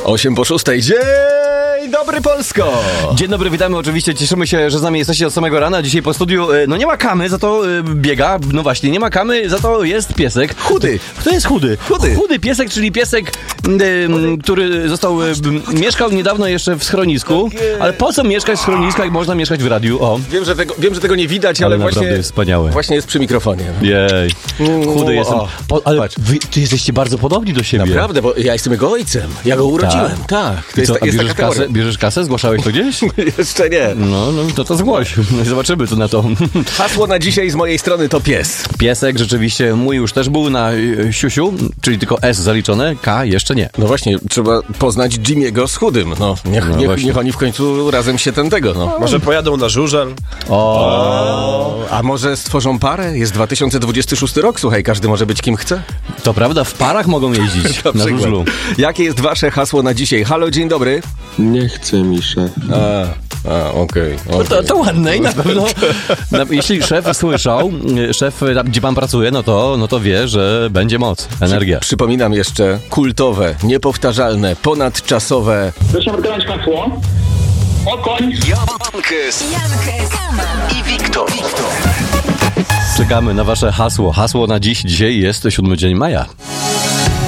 8:06. Dzień dobry, Polsko! Dzień dobry, witamy oczywiście, cieszymy się, że z nami jesteście od samego rana. Dzisiaj po studiu, no nie ma Kamy, za to biega, no właśnie, nie ma Kamy, za to jest piesek. Chudy. Kto jest chudy? Chudy. Chudy piesek, czyli piesek, który został, mieszkał niedawno jeszcze w schronisku, ale po co mieszkać w schronisku, jak można mieszkać w radiu? O. Wiem, że tego nie widać, ale naprawdę właśnie... jest wspaniałe. Właśnie jest przy mikrofonie. Jej, chudy jestem. Ale Patrz. ty jesteście bardzo podobni do siebie. Naprawdę, bo ja jestem jego ojcem. Ja go urodziłem. Tak. To jest, Co, jest bierzesz, taka kasę, bierzesz kasę? Zgłaszałeś to gdzieś? Jeszcze nie. No to zgłoś. Zobaczymy co na to. Hasło na dzisiaj z mojej strony to pies. Piesek rzeczywiście mój już też był na siusiu, czyli tylko S zaliczone, K jeszcze nie. No właśnie, trzeba poznać Jimmy'ego z chudym. No, niech oni w końcu razem się tego, no. Może pojadą na żużel? A może stworzą parę? Jest 2026 rok, słuchaj, każdy może być kim chce. To prawda, w parach mogą jeździć na żużlu. Jakie jest wasze hasło na dzisiaj? Halo, dzień dobry. Nie chce mi szef. Okej. To ładne i na pewno, jeśli szef słyszał, szef, gdzie pan pracuje, no to wie, że będzie moc, energia. Przypominam jeszcze kultowe, niepowtarzalne, ponadczasowe. Proszę odgrać hasło. Okoń. Jankes i Wiktor. Czekamy na wasze hasło. Hasło na dziś. Dzisiaj jest 7 dzień maja.